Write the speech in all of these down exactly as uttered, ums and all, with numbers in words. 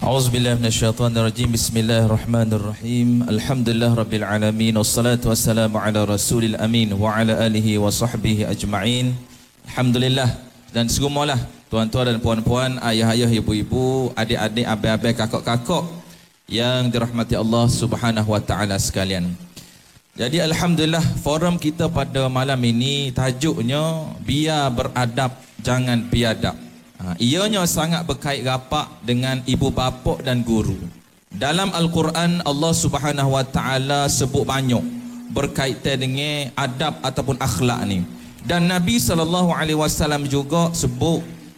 A'udzubillahi minasyaitonirrajim. Bismillahirrahmanirrahim. Alhamdulillah rabbil alamin wassalatu wassalamu ala rasulil amin wa ala alihi wa sahbihi ajma'in. Alhamdulillah dan serumalah tuan-tuan dan puan-puan, ayah-ayah, ibu-ibu, adik-adik, abang-abang, kakak-kakak yang dirahmati Allah Subhanahu wa taala sekalian. Jadi alhamdulillah forum kita pada malam ini tajuknya biar beradab jangan biadab. Ha, ianya sangat berkait rapat dengan ibu bapa dan guru. Dalam Al-Quran Allah Subhanahu wa taala sebut banyak berkaitan dengan adab ataupun akhlak ni. Dan Nabi sallallahu alaihi wasallam juga sebut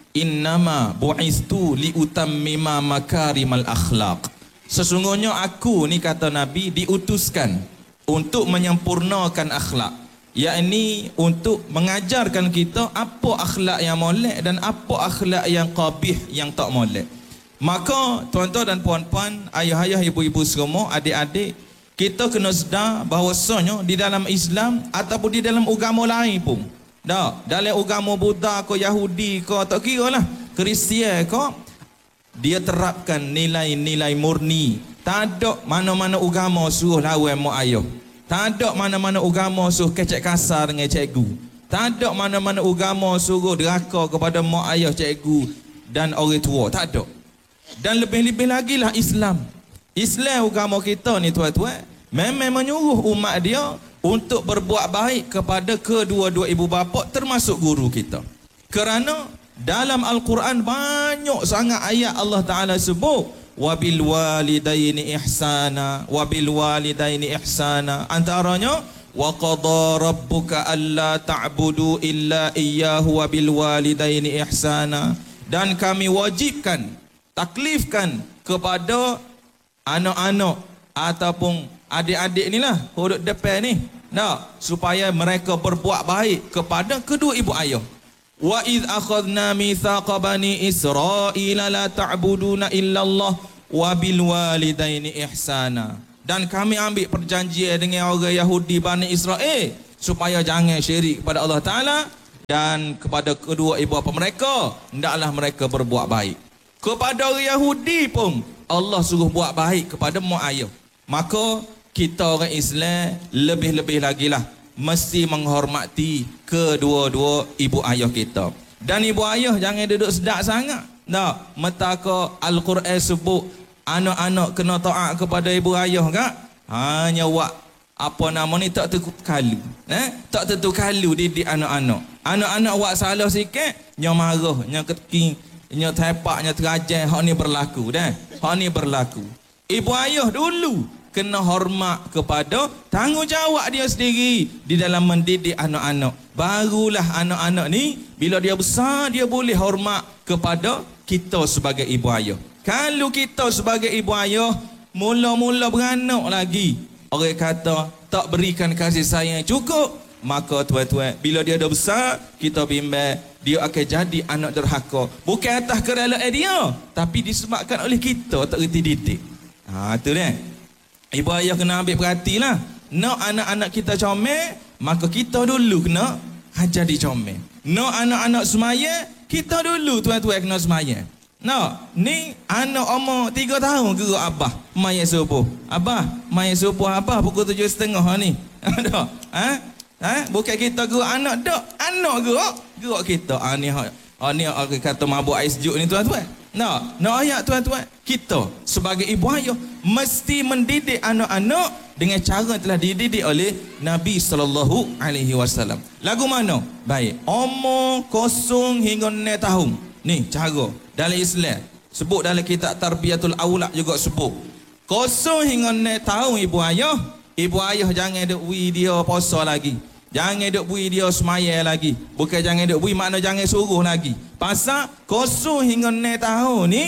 innama bu'istu liutammima makarimal akhlaq. Sesungguhnya aku ni, kata Nabi, diutuskan untuk menyempurnakan akhlak, yakni untuk mengajarkan kita apa akhlak yang molek dan apa akhlak yang qabih, yang tak molek. Maka tuan-tuan dan puan-puan, ayah-ayah, ibu-ibu semua, adik-adik, kita kena sedar bahawasanya di dalam Islam ataupun di dalam agama lain pun, dah, dalam agama Buddha ke Yahudi ke, tak kira lah, Kristian ke, dia terapkan nilai-nilai murni. Tak ada mana-mana agama suruh lawan mak ayah. Tak ada mana-mana agama suruh kecek kasar dengan cikgu. Tak ada mana-mana agama suruh deraka kepada mak ayah, cikgu dan orang tua. Tak ada. Dan lebih-lebih lagi lah Islam. Islam agama kita ni tuan-tuan, memang menyuruh umat dia untuk berbuat baik kepada kedua-dua ibu bapa termasuk guru kita. Kerana dalam Al-Quran banyak sangat ayat Allah Ta'ala sebut wabil walidaini ihsana, wabil walidaini ihsana, antaranya wa qada rabbuka alla ta'budu illa iyyahu wabil walidaini ihsana, dan kami wajibkan, taklifkan kepada anak-anak ataupun adik-adik ni lah, huruf depan ni, nah, supaya mereka berbuat baik kepada kedua ibu ayah. Wa idh akhadna mithaqa bani Israila la ta'buduna illallah wa bil walidaini ihsana, dan kami ambil perjanjian dengan orang Yahudi Bani Israel supaya jangan syirik kepada Allah Ta'ala, dan kepada kedua ibu bapa mereka hendaklah mereka berbuat baik. Kepada orang Yahudi pun Allah suruh buat baik kepada mak ayah. Maka kita orang Islam lebih-lebih lagi lah mesti menghormati kedua-dua ibu ayah kita. Dan ibu ayah jangan duduk sedak sangat. Nah, metaka Al-Quran sebut anak-anak kena taat kepada ibu ayah kak? Hanya wak apa nama ni tak tentu kalu. Eh? Tak tentu kalu didik anak-anak. Anak-anak wak salah sikit, nya marah, nya keking, nya tepak, nya terajai, hak ni berlaku dah. Hak ni berlaku. Ibu ayah dulu kena hormat kepada tanggungjawab dia sendiri di dalam mendidik anak-anak. Barulah anak-anak ni bila dia besar dia boleh hormat kepada kita sebagai ibu ayah. Kalau kita sebagai ibu ayah mula-mula beranak lagi, orang kata tak berikan kasih sayang cukup, maka tuan-tuan, bila dia dah besar, kita bimbang dia akan jadi anak derhaka. Bukan atas kerelaan dia, tapi disebabkan oleh kita tak reti didik. Ha, tu dia. Ibu ayah kena ambil perhatilah. Nak anak-anak kita comel, maka kita dulu kena ajar di comel. Nak anak-anak semaya, kita dulu tuan-tuan kena semaya. Nak, ni anak umur tiga tahun gerak abah maya subuh. Abah, maya subuh abah pukul tujuh setengah ni. Ada? Ha? Ha? Bukan kita gerak anak dak. Anak gerak, gerak kita. Ah ni ha ni orang kata mabuk ais juk ni tuan-tuan. Nah, nak ayat tuan-tuan, kita sebagai ibu ayah mesti mendidik anak-anak dengan cara yang telah dididik oleh Nabi sallallahu alaihi wasallam. Lagu mana? Baik, umur kosong hingga enam tahun. Ni cara dalam Islam. Sebut dalam kitab Tarbiyatul Aulad juga sebut. Kosong hingga enam tahun ibu ayah, ibu ayah jangan duk bui dia puasa lagi. Jangan duk bui dia semaya lagi. Bukan jangan duk bui, makna jangan suruh lagi. Pasal kosong hingga enam tahun ni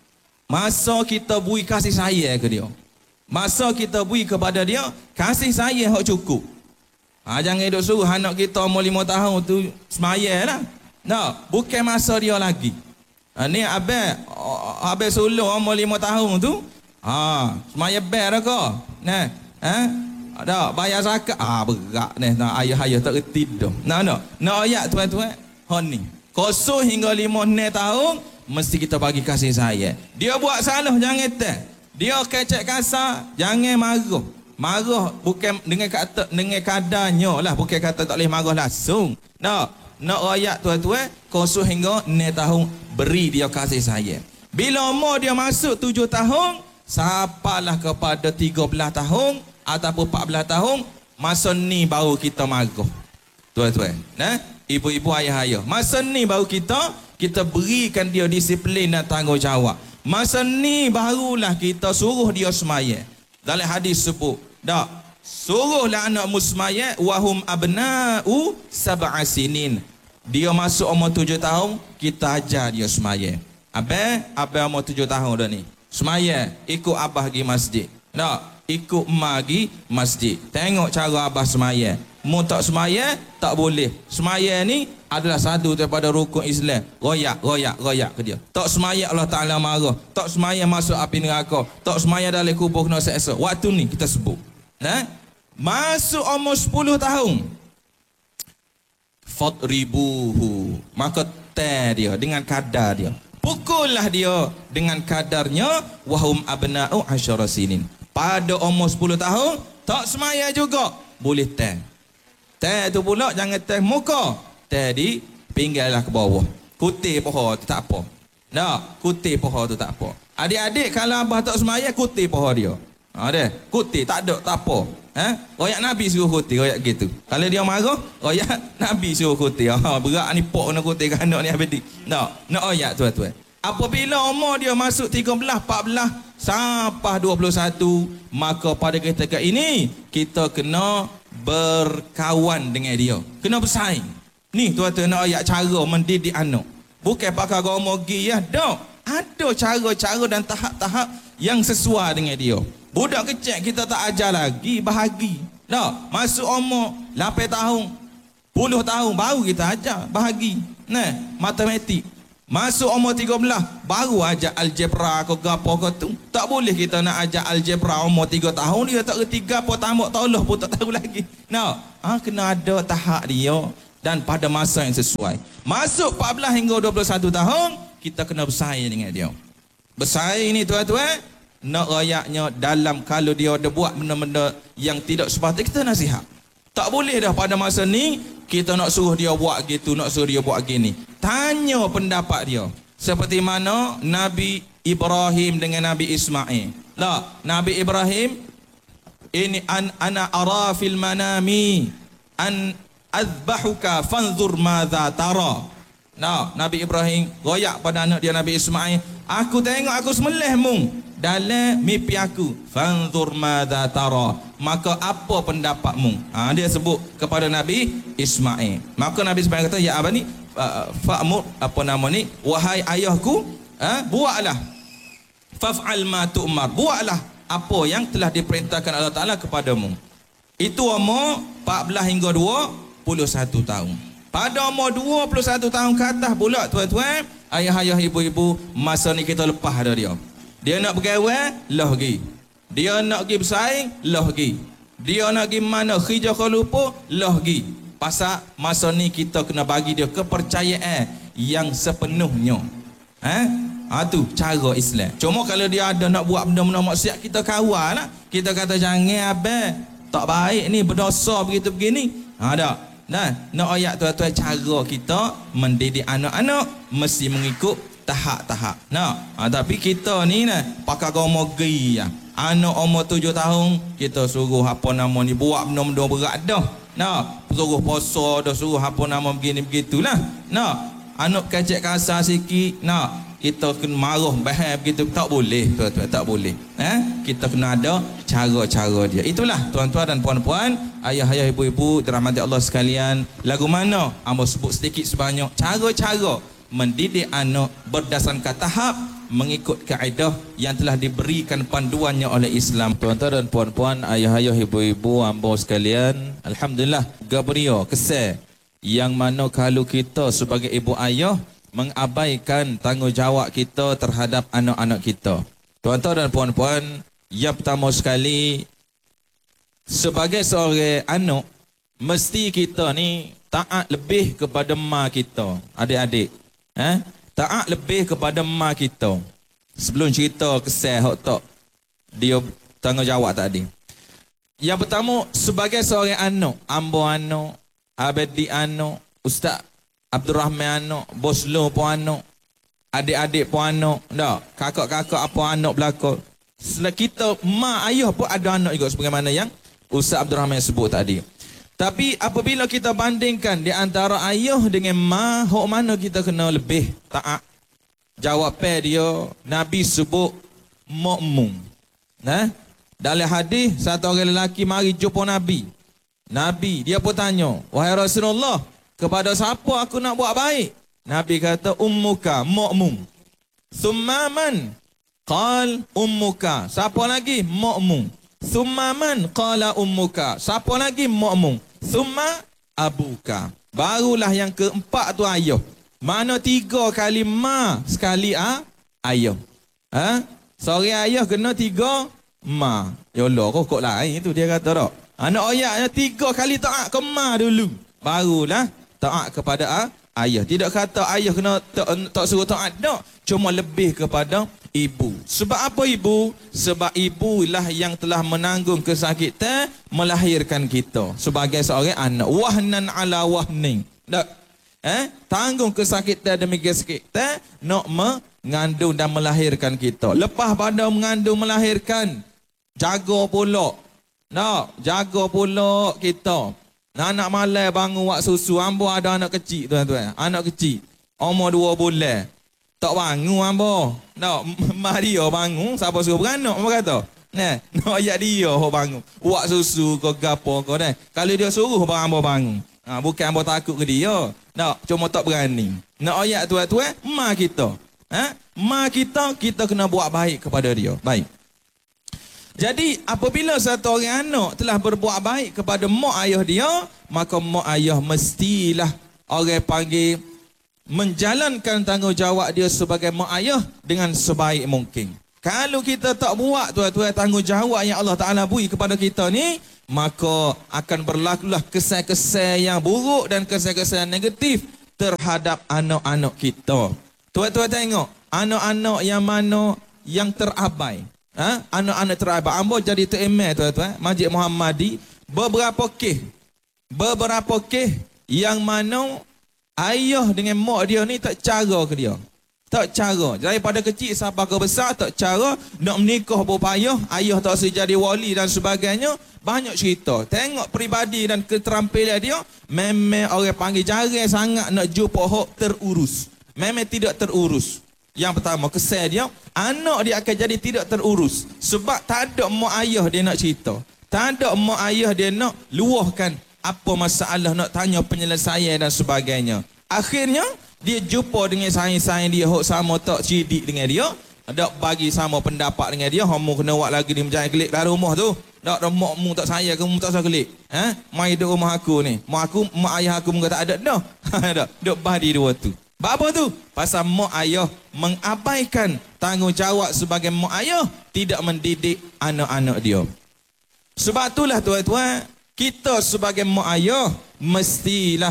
masa kita bui kasih sayang ke dia. Masa kita bui kepada dia kasih sayang hak cukup. Ha, jangan duk suruh anak kita umur lima tahun tu semaya lah. Nah, bukan masa dia lagi. Ha, ni abang abang sulung umur lima tahun tu, ha, semaya ber dah ke? Nah, ha? Ada bayar zakat. Ah, berat ni. Nah, ayah-ayah tak reti dah. Nah, nah. Nak ayat tuan-tuan. Ha ni. Kosong hingga lima enam tahun mesti kita bagi kasih sayang. Dia buat salah, jangan tak. Dia kecek kasar, jangan marah. Marah bukan dengan kata, dengan kadarnya lah, bukan kata tak boleh marah langsung. Nak, nak rakyat tuan-tuan, kosong hingga enam tahun, beri dia kasih sayang. Bila umur dia masuk tujuh tahun, sampailah kepada tiga belas tahun ataupun empat belas tahun, masa ni baru kita marah. Tuan-tuan, nah, ibu-ibu, ayah-ayah, masa ni baru kita kita berikan dia disiplin dan tanggungjawab. Masa ni barulah kita suruh dia semaya. Dalam hadis sebut, dak, suruhlah anakmu semaya wahum abna'u sab'a sinin. Dia masuk umur tujuh tahun, kita ajar dia semaya. Abang, abang umur tujuh tahun dah ni. Semaya, ikut abah pergi masjid. Dak, ikut emak pergi masjid. Tengok cara abah semaya. Mu tak semaya, tak boleh. Semaya ni adalah satu daripada rukun Islam. Royak, royak, royak ke dia. Tak semaya Allah Ta'ala marah. Tak semaya masuk api neraka. Tak semaya dalam kubur kena seksa. Waktu ni kita sebut. Nah, masuk umur sepuluh tahun. Fadribuhu. Maka teh dia dengan kadar dia. Pukullah dia dengan kadarnya. Wahum abna'u asyara sinin. Pada umur sepuluh tahun, tak semaya juga. Boleh teh. Teh tu pula jangan teh muka. Teh di pinggirlah ke bawah. Kutip pohon tu tak apa. Tak, kutip pohon tu tak apa. Adik-adik kalau abah tak semaya, kutip pohon dia. Ha deh, kutip tak ada tak apa. Ha? Royak Nabi suruh kutip, royak gitu. Kalau dia marah, royak Nabi suruh kutip. Ha, berat ni pok nak kutip kan anak ni habis ni. Tak, nak royak tuan-tuan. Apabila umur dia masuk tiga belas, empat belas sampai dua puluh satu, maka pada ketika ini kita kena berkawan dengan dia. Kena bersaing. Ni tuan-tuan nak ayat cara mendidik anak. Bukan pakai agama pergi ya. Tak. Ada cara-cara dan tahap-tahap yang sesuai dengan dia. Budak kecil kita tak ajar lagi bahagi. Tak. Masuk umur lapan tahun, sepuluh tahun baru kita ajar bahagi. Nah, matematik. Masuk umur tiga belas baru ajar algebra ke gapo ke tu. Tak boleh kita nak ajar algebra umur tiga tahun dia tak reti gapo, tamak toleh pun tak tahu lagi. Nah, ha, kena ada tahap dia dan pada masa yang sesuai. Masuk empat belas hingga dua puluh satu tahun kita kena bersaing dengan dia. Bersaing ni tuan-tuan, nak rayaknya dalam kalau dia ada buat benda-benda yang tidak sepatutnya kita nasihat. Tak boleh dah pada masa ni kita nak suruh dia buat gitu, nak suruh dia buat gini. Tanya pendapat dia. Seperti mana Nabi Ibrahim dengan Nabi Ismail. Lah, Nabi Ibrahim ini an ana ara fil manami an azbahuka fanzur madza tara. Nah, Nabi Ibrahim royak pada anak dia Nabi Ismail, aku tengok aku sembelih mung dalam mimpi aku. Fanzur madza tara. Maka apa pendapatmu? Ha, dia sebut kepada Nabi Ismail. Maka Nabi Ismail kata, ya apa ni? Uh, Fa'mur apa nama ni? Wahai ayahku, ha, buatlah. Faf'al ma tu'mar. Buatlah apa yang telah diperintahkan Allah Taala kepadamu. Itu umur empat belas hingga dua puluh satu tahun. Pada umur dua puluh satu tahun ke atas pula tuan-tuan, ayah-ayah, ibu-ibu, masa ni kita lepas dah dia. Dia nak bergaul, lah pergi. Dia nak pergi bersaing, lah pergi. Dia nak pergi mana khijah ke lupa, lah pergi. Pasal masa ni kita kena bagi dia kepercayaan yang sepenuhnya. Ha? Ha tu cara Islam. Cuma kalau dia ada nak buat benda-benda maksiat, kita kawal lah. Kita kata jangan abang, tak baik ni, berdosa begitu begini. Ha tak? Nah, nak ayat tuan-tuan, cara kita mendidik anak-anak mesti mengikut tahap-tahap. Nah, ha, tapi kita ni nah pakai agama gei ya. Anak umur tujuh tahun kita suruh apa nama ni buat benda-benda berat dah. Nah, suruh puasa dah, suruh apa nama begini begitulah. Nah, anak kecil kasar sikit, nah kita kena marah bahaya begitu, tak boleh tuan-tuan, tak boleh. Eh, kita kena ada cara-cara dia. Itulah tuan-tuan dan puan-puan, ayah-ayah, ibu-ibu dirahmati Allah sekalian. Lagu mana? Amba sebut sedikit sebanyak cara-cara mendidik anak berdasarkan tahap mengikut kaedah yang telah diberikan panduannya oleh Islam. Tuan-tuan dan puan-puan, ayah-ayah, ibu-ibu, hamba sekalian, alhamdulillah Gabriel kesal yang mana kalau kita sebagai ibu ayah mengabaikan tanggungjawab kita terhadap anak-anak kita. Tuan-tuan dan puan-puan, yang pertama sekali, sebagai seorang anak, mesti kita ni taat lebih kepada mak kita, adik-adik. Eh? taat lebih kepada mak kita. Sebelum cerita kesal hok tok dia tanggungjawab tadi. Yang pertama, sebagai seorang anak, ambo anak, abadi anak, Ustaz Abdul Rahman anak, bos lo pun anak, adik-adik pun anak, dak, kakak-kakak apa anak belaka. Selain kita, mak ayah pun ada anak juga sebagaimana yang Ustaz Abdul Rahman sebut tadi. Tapi apabila kita bandingkan di antara ayah dengan mak, hok mana kita kena lebih taat? Jawapan dia, Nabi sebut mukmin. Nah, dalam hadis satu orang lelaki mari jumpa Nabi. Nabi dia pun tanya, wahai Rasulullah, kepada siapa aku nak buat baik? Nabi kata ummuka, mukmin. Summa man? Qal ummuka. Siapa lagi? Mukmin. Summa man? Qala ummuka. Siapa lagi? Mukmin. Summa abuka. Barulah yang keempat tu ayah. Mana tiga kali ma, sekali ah ayah. Ha? Seorang ayah kena tiga ma. Ya Allah, kok kok lain tu dia kata tak. Anak ayahnya tiga kali taat ke ma dulu. Barulah taat kepada ah, ayah. Tidak kata ayah kena tak, tak suruh taat tak. Cuma lebih kepada ibu. Sebab apa ibu? Sebab ibu lah yang telah menanggung kesakitan melahirkan kita sebagai seorang anak. Wahnan ala wahnin. Tak? Eh, tanggung kesakitan demi kesakitan nak mengandung dan melahirkan kita. Lepas pada mengandung melahirkan, jaga pula. Nak jaga pula kita. Nak anak malam bangun buat susu. Ambo ada anak kecil tuan-tuan. Anak kecil. Umur dua bulan. Tak bangun ambo. Nak mari dia bangun. Siapa suruh beranak? Apa kata? Nah, nak ayat dia ho bangun. Buat susu ke gapo ke dah. Kalau dia suruh bang ambo bangun. Ha, bukan ambo takut ke dia. Nak cuma tak berani. Nak ayat tuan-tuan, mak kita. Ha? Mak kita kita kena buat baik kepada dia. Baik. Jadi apabila satu orang anak telah berbuat baik kepada mak ayah dia, maka mak ayah mestilah orang panggil menjalankan tanggungjawab dia sebagai mak ayah dengan sebaik mungkin. Kalau kita tak buat tuan-tuan tanggungjawab yang Allah Ta'ala beri kepada kita ni, maka akan berlakulah kesan-kesan yang buruk dan kesan-kesan negatif terhadap anak-anak kita. Tuan-tuan tengok, anak-anak yang mana yang terabai. Ha? Anak-anak terabai. Ambo jadi terimam tuan-tuan, Masjid Muhammadi, beberapa kes. Beberapa kes yang mana ayah dengan mak dia ni tak cara ke dia. Tak cara. Daripada kecil sampai ke besar tak cara. Nak menikah berpayah, ayah tak sejadi wali dan sebagainya. Banyak cerita. Tengok peribadi dan keterampilan dia, memang orang panggil jarang sangat nak jumpa hak terurus. Memang tidak terurus. Yang pertama, kesan dia, anak dia akan jadi tidak terurus. Sebab tak ada mak ayah dia nak cerita. Tak ada mak ayah dia nak luahkan apa masalah, nak tanya penyelesaian dan sebagainya. Akhirnya, dia jumpa dengan saing-saing dia, hok sama tak cidik dengan dia, tak bagi sama pendapat dengan dia, kamu kena buat lagi ni menjadi kelik dari rumah tu. Tak ada mak mu tak saya, kamu tak saya kelik. Ha? Mai duduk rumah aku ni. Mak aku, mak ayah aku muka tak ada dah. Tak. Duk badi dua tu. Apa tu? Pasal mak ayah mengabaikan tanggungjawab sebagai mak ayah, tidak mendidik anak-anak dia. Sebab itulah tuan-tuan, kita sebagai mak ayah mestilah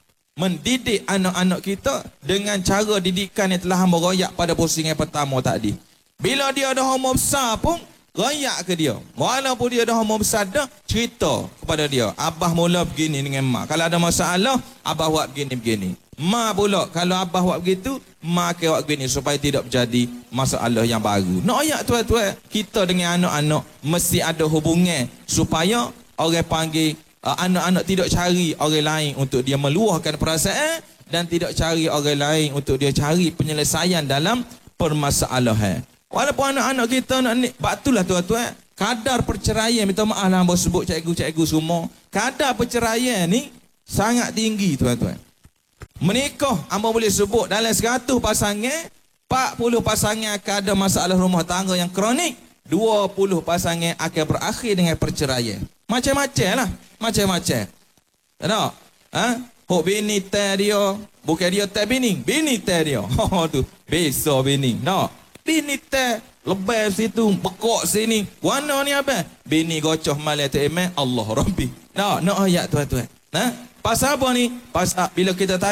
mendidik anak-anak kita dengan cara didikan yang telah hamba royak pada posting yang pertama tadi. Bila dia dah umur besar pun, royak ke dia. Walaupun dia dah umur besar dah, cerita kepada dia. Abah mula begini dengan mak. Kalau ada masalah, abah buat begini-begini. Mak pula, kalau abah buat begitu, mak akan buat begini supaya tidak menjadi masalah yang baru. Nak royak tuan-tuan, kita dengan anak-anak mesti ada hubungan supaya orang panggil Uh, anak-anak tidak cari orang lain untuk dia meluahkan perasaan dan tidak cari orang lain untuk dia cari penyelesaian dalam permasalahan. Walaupun anak-anak kita nak ni, batulah tuan-tuan, kadar perceraian, minta maaf lah hamba sebut cikgu-cikgu semua, kadar perceraian ni sangat tinggi tuan-tuan. Menikah, hamba boleh sebut dalam seratus pasangan, empat puluh pasangan akan ada masalah rumah tangga yang kronik, dua puluh pasangan akan berakhir dengan perceraian. Macam-macam lah. Macam-macam. Tak? Ha? Hok bini teh dia. Bukan dia teh bini. Bini teh dia. Oh tu. Besok bini. Tak? Bini teh. Lebih situ. Bekok sini. Warna ni apa? Bini gocoh malai tu emen. Allah Rabbi. Tak? Nak ayat tuan-tuan. Ha? Pasal apa ni? Pasal bila kita tanya,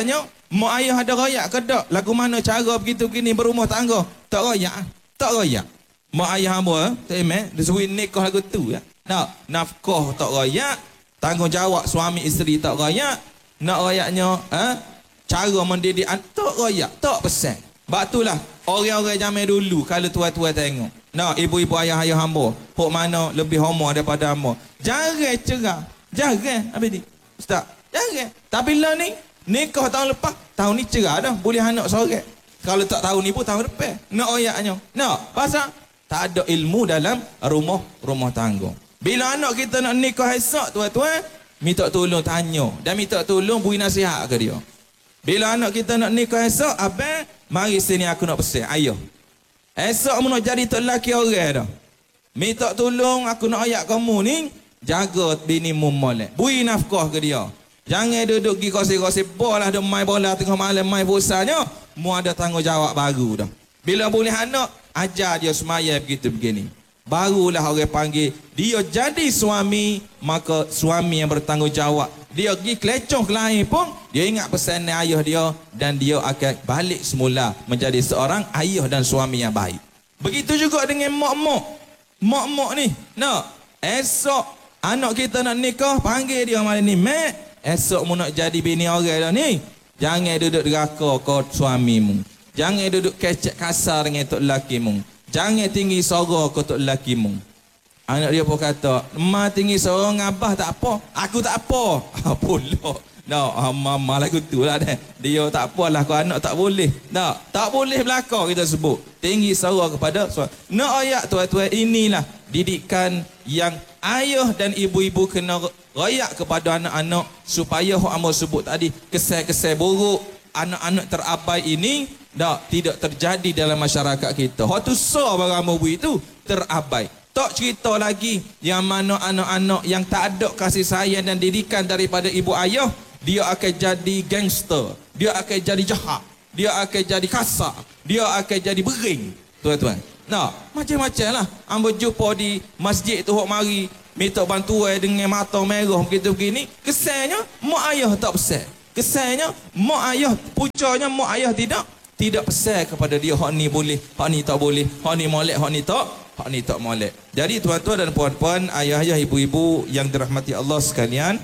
mak ayah ada royak ke tak? Lagu mana cara begitu begini berumah tangga? Tak royak. Tak royak. Mak ayah hamba, tak emek, dia suruh nikah lagu tu ya. Nak nafkah tak royak, tanggungjawab suami isteri tak royak, nak royaknya ha? Cara mendidik tak royak, tak pesan. Sebab itulah orang-orang zaman dulu kalau tua-tua tengok. Nah, ibu-ibu ayah-ayah hamba, hok mana lebih homo daripada hamba. Jarang cerah. Jarang habis ni. Ustaz, jarang. Tapi lah ni nikah tahun lepas, tahun ni cerah dah, boleh anak seorang. Kalau tak tahun ni pun tahun depan. Nak royaknya. Nak, pasal tak ada ilmu dalam rumah rumah tangga. Bila anak kita nak nikah esok tuan-tuan, minta tolong tanya dan minta tolong beri nasihat ke dia. Bila anak kita nak nikah esok, abang, mari sini aku nak pesan, ayah. Esok mu nak jadi tok lelaki orang dah. Minta tolong aku nak ayat kamu ni, jaga bini mu molek. Beri nafkah ke dia. Jangan duduk pergi kosip-kosip bola, duk main bola tengah malam, main bosannya. Mu ada tanggungjawab baru dah. Bila boleh anak, ajar dia semaya begitu begini. Barulah orang panggil dia jadi suami, maka suami yang bertanggungjawab. Dia pergi kelecong ke lain pun, dia ingat pesan ayah dia dan dia akan balik semula menjadi seorang ayah dan suami yang baik. Begitu juga dengan mak-mak. Mak-mak ni, nak esok anak kita nak nikah, panggil dia malam ni, mak, esok mu nak jadi bini orang dah ni. Jangan duduk deraka kau suamimu. Jangan duduk kecek kasar dengan tok lakimu. Jangan tinggi suara kau tok lakimu. Anak dia pun kata, "Ma tinggi suara ngabah tak apa. Aku tak apa." Ah pula. No, ah, mama lagu tu lah dah. Dia tak apalah kau anak tak boleh. No, tak boleh belaka kita sebut. Tinggi suara kepada suami. Nak ayat tuan-tuan, inilah didikan yang ayah dan ibu-ibu kena rayak kepada anak-anak supaya hok amba sebut tadi, kesan-kesan buruk anak-anak terabai ini tak tidak terjadi dalam masyarakat kita. Hak tu so barang ibu itu terabai. Tak cerita lagi yang mana anak-anak yang tak ada kasih sayang dan didikan daripada ibu ayah, dia akan jadi gangster, dia akan jadi jahat, dia akan jadi kasar, dia akan jadi bering. Tuan-tuan, nah, macam-macam lah. Amba jumpa di masjid tu hok mari minta bantuan dengan mata merah begitu begini. Kesannya mak ayah tak pesan. Kesannya mak ayah, pucanya mak ayah tidak tidak pesan kepada dia hak ni boleh, hak ni tak boleh, hak ni molek, hak ni tak, hak ni tak molek. Jadi tuan-tuan dan puan-puan, ayah-ayah, ibu-ibu yang dirahmati Allah sekalian,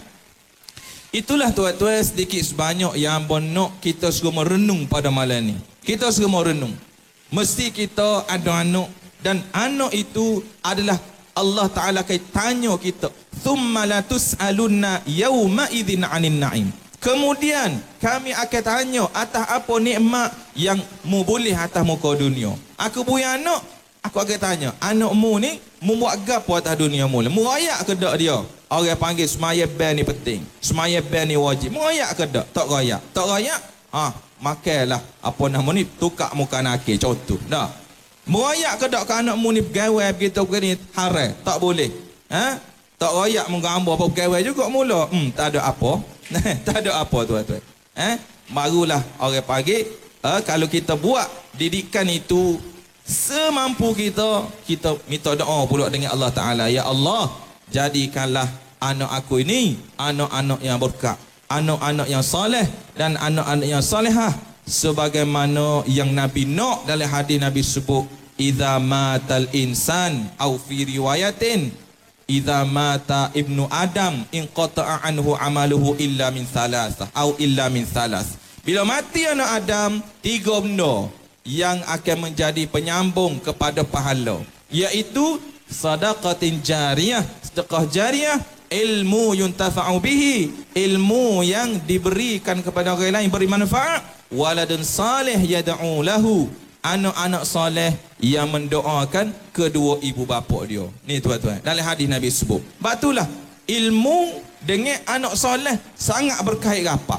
itulah tuan-tuan sedikit sebanyak yang nak kita semua merenung pada malam ni. Kita semua merenung. Mesti kita ada anak dan anak itu adalah Allah Ta'ala akan tanya kita, "Thumma la tus'alunna yawma idzin 'anin na'im." Kemudian kami akan tanya atas apa nikmat yang mu boleh atas muka dunia. Aku punya anak, aku akan tanya, anakmu ni mu buat gapo atas dunia mu? Mu royak ke dak dia? Orang panggil semaya ban ni penting. Semaya ban ni wajib. Mu royak ke dak? Tak royak. Tak royak? Ah, makanlah apa nama ni, tukar muka nakil contoh. Dah. Mu royak ke dak ke anakmu ni pegawai begitu begini haram? Tak boleh. Ha? Tak royak mu gambar apa pegawai juga mula. Hmm, tak ada apa. Tak ada apa tuan-tuan. Eh, barulah orang panggil, eh, kalau kita buat didikan itu semampu kita, kita minta doa pula dengan Allah Ta'ala. Ya Allah, jadikanlah anak aku ini anak-anak yang berkat, anak-anak yang soleh dan anak-anak yang solehah, sebagaimana yang Nabi nak dalam hadis Nabi sebut, idza matal insan au fi riwayatin idza mata ibnu adam inqata'a anhu amaluhu illa min thalathah au illa min thalath. Bila mati anak Adam, tiga benda yang akan menjadi penyambung kepada pahala, iaitu sadaqatin jariyah, sedekah jariyah, ilmu yuntafa'u bihi, ilmu yang diberikan kepada orang lain beri manfaat, waladun salih yad'u lahu, anak-anak soleh yang mendoakan kedua ibu bapa dia. Ni tuan-tuan, dalam hadis Nabi sebut. Batulah ilmu dengan anak soleh sangat berkait rapat.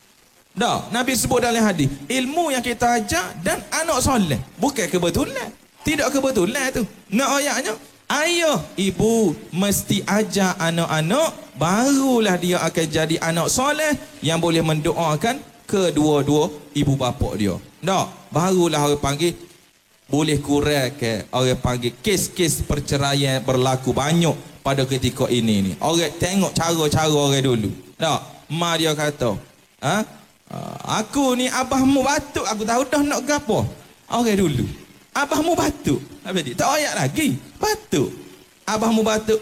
Dah, Nabi sebut dalam hadis, ilmu yang kita ajar dan anak soleh. Bukan kebetulan. Tidak kebetulan tu. Nak ayatnya, ayah, ibu mesti ajar anak-anak, barulah dia akan jadi anak soleh yang boleh mendoakan kedua-dua ibu bapa dia. Dah, barulah orang panggil boleh kurang ke orang panggil kes-kes perceraian berlaku banyak pada ketika ini ni. Orang tengok cara-cara orang dulu. Dah, mak dia kata, ha? Ah, aku ni abahmu batuk, aku tahu dah nak gapo. Okey dulu. Abahmu batuk. Apa dia? Tak ayak lagi. Batuk. Abahmu batuk.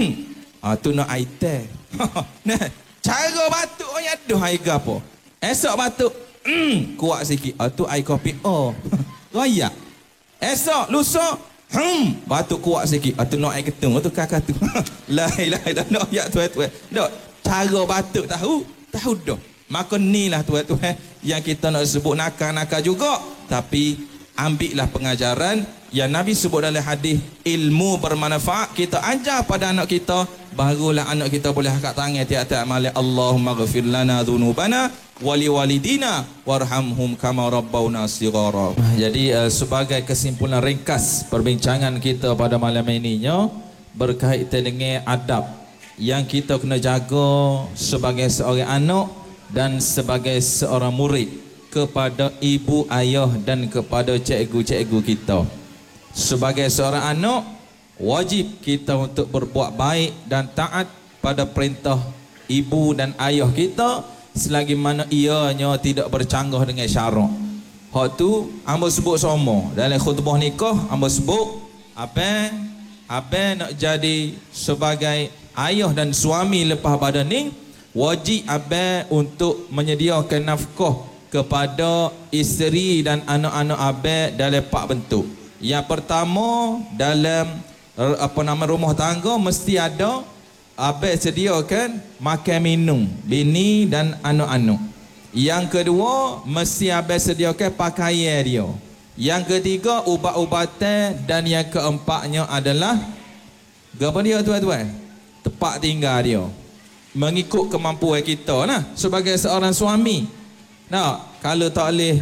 Ah tu nak air teh. Nah, cara batuk ayak dah air gapo. Esok batuk. Kuat sikit. Ah tu air kopi. Oh. Royak. Esok lusa. Hmm, batuk kuat sikit. Ah tu nak air ketung. Tu kakak tu. La ilaha illallah ya tuan-tuan. Dak, cara batuk tahu? Tahu dah. Maka inilah tuan-tuan yang kita nak sebut nakal-nakal juga. Tapi ambillah pengajaran yang Nabi sebut dalam hadis, ilmu bermanfaat kita ajar pada anak kita, barulah anak kita boleh angkat tangan tiap-tiap malam, Allahumma ghafir lana dhunubana wali walidina warhamhum kama rabbawna shighara. Jadi uh, sebagai kesimpulan ringkas perbincangan kita pada malam ini berkaitan dengan adab yang kita kena jaga sebagai seorang anak dan sebagai seorang murid kepada ibu, ayah dan kepada cikgu-cikgu kita. Sebagai seorang anak, wajib kita untuk berbuat baik dan taat pada perintah ibu dan ayah kita selagi mana ianya tidak bercanggah dengan syarak. Hak tu hamba sebut semua dalam khutbah nikah, hamba sebut apa apa nak jadi sebagai ayah dan suami lepas pada ni, wajib apa untuk menyediakan nafkah kepada isteri dan anak-anak abang dalam empat bentuk. Yang pertama, dalam apa nama rumah tangga mesti ada abang sediakan makan minum bini dan anak-anak. Yang kedua, mesti abang sediakan pakaian dia. Yang ketiga, ubat-ubatan, dan yang keempatnya adalah apa dia tuan-tuan? Tempat tinggal dia. Mengikut kemampuan kita lah sebagai seorang suami. Nah, kalau tak boleh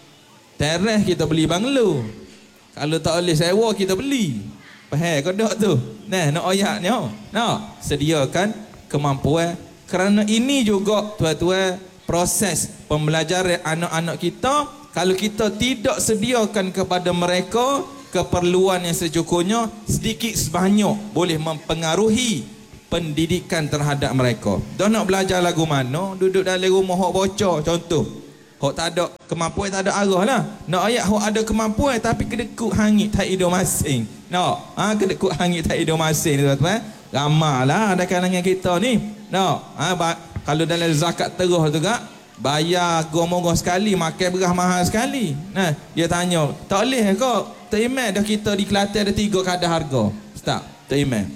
teres kita beli banglo. Kalau tak boleh sewa kita beli. Faham ke tak tu? Nah, nak ayatnya. Nah, sediakan kemampuan. Kerana ini juga tuan-tuan proses pembelajaran anak-anak kita. Kalau kita tidak sediakan kepada mereka keperluan yang secukupnya, sedikit sebanyak boleh mempengaruhi pendidikan terhadap mereka. Dah nak belajar lagu mana, duduk dalam rumah hok bocor contoh. Hok tak ada kemampuan, tak ada arah lah. Nak ayat hok ada kemampuan tapi kedekut hangit tak hidup masing. Nak, ha, kedekut hangit tak hidup masing tuan-tuan. Ramailah ada kalangan kita ni. Nak, ha, kalau dalam zakat terus tu kak, bayar gomogo sekali, makan beras mahal sekali. Nah, dia tanya, tak boleh kau? Tak iman dah kita di Kelantan ada tiga kadar harga. Ustaz, tak iman.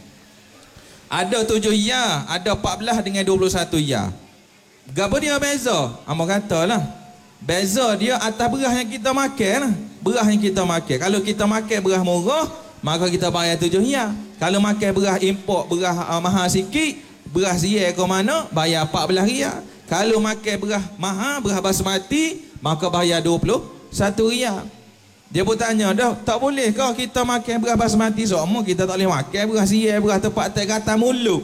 Ada tujuh ya, ada empat belas dengan dua puluh satu ya. Gapo dia beza? Amo katalah. Beza dia atas beras yang kita makan lah. Beras yang kita makan. Kalau kita makan beras murah, maka kita bayar tujuh ya. Kalau makan beras import, beras uh, mahal sikit, beras ria ke mana, bayar empat belas ria. Kalau makan beras mahal, beras basmati, maka bayar dua puluh satu ria. Dia pun tanya, dah tak boleh kau kita makan beras basmati semua, kita tak boleh makan beras ria, beras tempat tak kata mulut.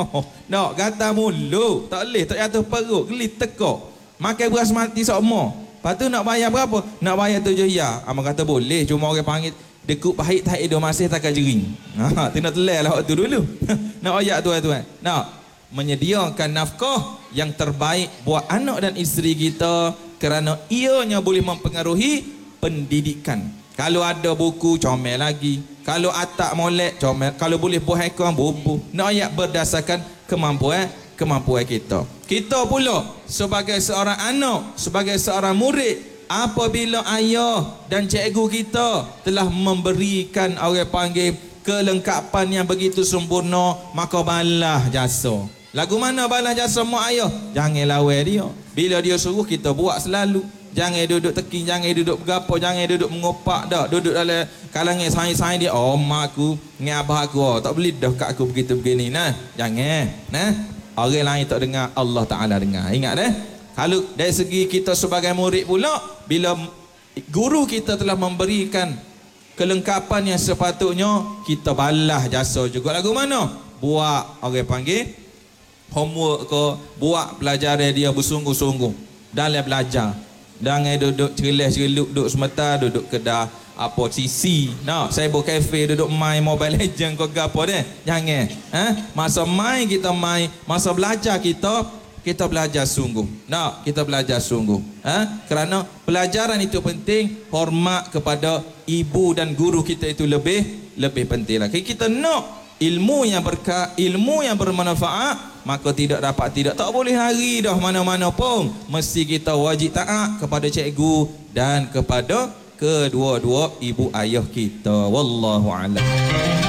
Nak kata mulut, tak boleh, tak jatuh perut, gelit tekok. Makan beras mati semua. Lepas tu nak bayar berapa? Nak bayar tujuh ya. Abang kata boleh, cuma orang panggil dekuk pahit tak hidup masih takkan jering. Ha, kena telah lah waktu dulu. Nak ayat tuan-tuan. Nak menyediakan nafkah yang terbaik buat anak dan isteri kita kerana ianya boleh mempengaruhi pendidikan. Kalau ada buku, comel lagi. Kalau atak molek, comel. Kalau boleh buah ekor, bubuh. Nak ayat berdasarkan kemampuan kemampuan kita. Kita pula sebagai seorang anak, sebagai seorang murid, apabila ayah dan cikgu kita telah memberikan orang panggil kelengkapan yang begitu sempurna, maka balas jasa. Lagu mana balas jasa mak ayah? Jangan lawan dia. Bila dia suruh kita buat selalu. Jangan duduk teking, jangan duduk bergapo, jangan duduk mengopak dak. Duduk dalam kalangan sain-sain dia, oh mak aku, dengan abah aku, oh, tak boleh dah kat aku begitu begini. Nah, jangan. Nah, orang lain tak dengar, Allah Ta'ala dengar. Ingat eh? Kalau dari segi kita sebagai murid pula, bila guru kita telah memberikan kelengkapan yang sepatutnya, kita balas jasa juga. Lagu mana? Buat orang panggil homework ke, buat pelajaran dia bersungguh-sungguh dalam belajar. Jangan duduk cerilih-ceriluk, duduk sementara, duduk kedah apa C C. Nah, saya buat kafe duduk main Mobile Legend ke apa deh. Jangan. Ha? Masa main kita main, masa belajar kita kita belajar sungguh. Nak, kita belajar sungguh. Ha? Kerana pelajaran itu penting, hormat kepada ibu dan guru kita itu lebih lebih penting lagi. Kita nak ilmu yang berkah, ilmu yang bermanfaat, maka tidak dapat tidak tak boleh lari dah mana-mana pun. Mesti kita wajib taat kepada cikgu dan kepada kedua-dua ibu ayah kita. Wallahu a'lam.